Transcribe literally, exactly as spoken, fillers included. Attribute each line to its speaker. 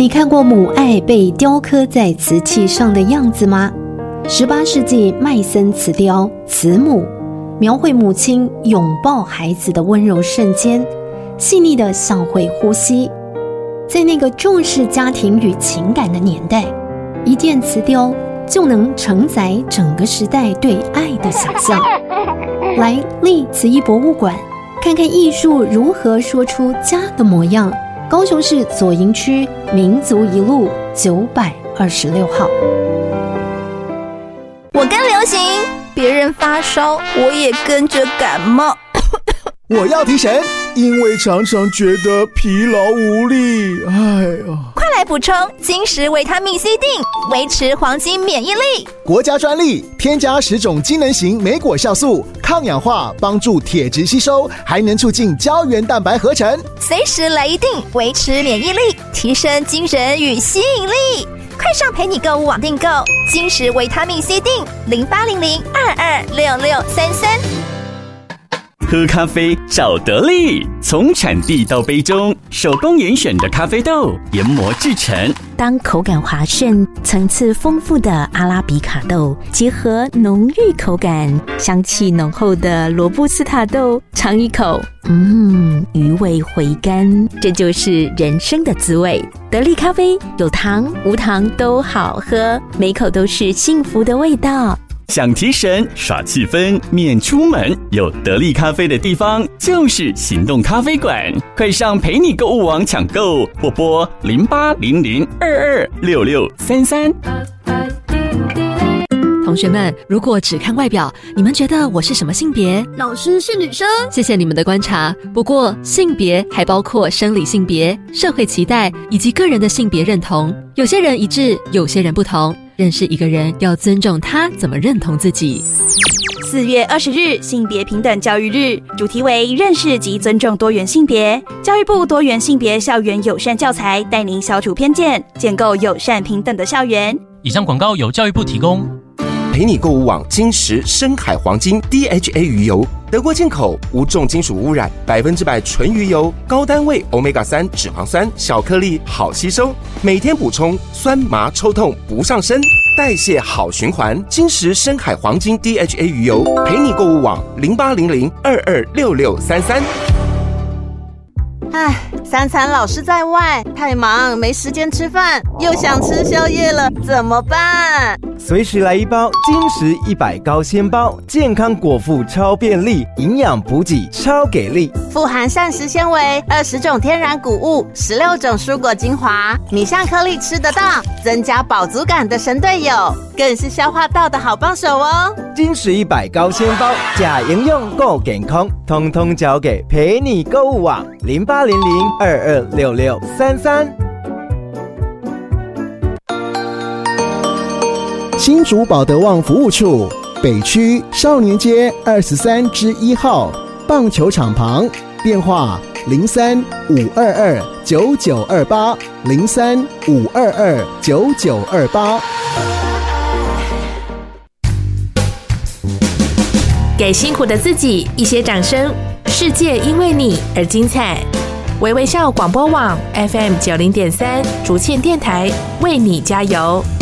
Speaker 1: 你看过母爱被雕刻在瓷器上的样子吗？十八世纪麦森瓷雕《慈母》描绘母亲拥抱孩子的温柔瞬间，细腻的像会呼吸。在那个重视家庭与情感的年代，一件瓷雕就能承载整个时代对爱的想象。来历慈艺博物馆看看艺术如何说出家的模样。高雄市左营区民族一路九百二十六号。
Speaker 2: 我跟流行，别人发烧，我也跟着感冒。
Speaker 3: 我要提神，因为常常觉得疲劳无力。哎呀，
Speaker 2: 快来补充金石维他命 C 锭，维持黄金免疫力。
Speaker 3: 国家专利，添加十种机能型莓果酵素，抗氧化，帮助铁质吸收，还能促进胶原蛋白合成。
Speaker 2: 随时来一锭，维持免疫力，提升精神与吸引力。快上陪你购物网订购金石维他命 C 锭，零八零零二二六六三三。
Speaker 4: 喝咖啡找得力，从产地到杯中，手工严选的咖啡豆研磨制成。
Speaker 5: 当口感滑顺、层次丰富的阿拉比卡豆结合浓郁口感、香气浓厚的罗布斯塔豆，尝一口，嗯，余味回甘，这就是人生的滋味。得力咖啡有糖无糖都好喝，每口都是幸福的味道。
Speaker 4: 想提神耍气氛免出门，有得力咖啡的地方就是行动咖啡馆，快上陪你购物网抢购，或拨零八零零二二六六三三。
Speaker 6: 同学们，如果只看外表，你们觉得我是什么性别？
Speaker 7: 老师是女生。
Speaker 6: 谢谢你们的观察。不过性别还包括生理性别、社会期待以及个人的性别认同，有些人一致，有些人不同。认识一个人要尊重他怎么认同自己。
Speaker 8: 四月二十日性别平等教育日，主题为认识及尊重多元性别。教育部多元性别校园友善教材带您消除偏见，建构友善平等的校园。
Speaker 9: 以上广告由教育部提供。
Speaker 10: 陪你购物网金石深海黄金 D H A 鱼油，德国进口，无重金属污染，百分之百纯鱼油，高单位 欧米伽三 脂肪酸，小颗粒好吸收，每天补充，酸麻抽痛不上身，代谢好循环。金石深海黄金 D H A 鱼油，陪你购物网零八零零二二六六三三。
Speaker 11: 唉，三餐老是在外，太忙没时间吃饭，又想吃宵夜了，怎么办？
Speaker 12: 随时来一包金石一百高纤包，健康果腹超便利，营养补给超给力，
Speaker 11: 富含膳食纤维，二十种天然谷物，十六种蔬果精华，米香颗粒吃得到，增加饱足感的神队友，更是消化道的好帮手哦。
Speaker 12: 金石一百高纤包，假营养够健康，通通交给陪你购物网零八零零二二六六三三。
Speaker 3: 新竹保德旺服务处北区少年街二十三之一号棒球场旁，电话零三五二二九九二八零三五二二九九二八。
Speaker 13: 给辛苦的自己一些掌声，世界因为你而精彩。微微笑广播网 F M 九零点三竹堑电台为你加油。